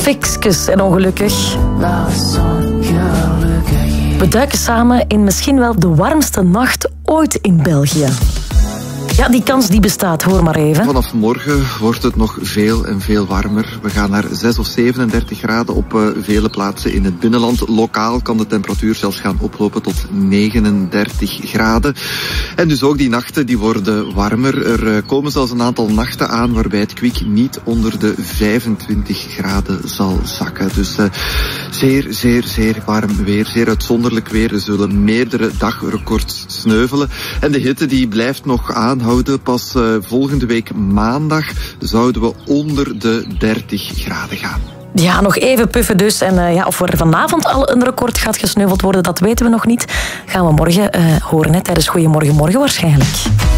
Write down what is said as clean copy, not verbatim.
fikskes en ongelukkig. We duiken samen in misschien wel de warmste nacht ooit in België. Ja, die kans die bestaat, hoor maar even. Vanaf morgen wordt het nog veel en veel warmer. We gaan naar 6 of 37 graden op vele plaatsen in het binnenland. Lokaal kan de temperatuur zelfs gaan oplopen tot 39 graden. En dus ook die nachten die worden warmer. Er komen zelfs een aantal nachten aan waarbij het kwik niet onder de 25 graden zal zakken. Dus zeer warm weer, zeer uitzonderlijk weer. Er zullen meerdere dagrecords sneuvelen. En de hitte die blijft nog aanhouden. Pas volgende week maandag zouden we onder de 30 graden gaan. Ja, nog even puffen dus. En of er vanavond al een record gaat gesneuveld worden, dat weten we nog niet. Gaan we morgen horen, tijdens Goeiemorgen Morgen waarschijnlijk.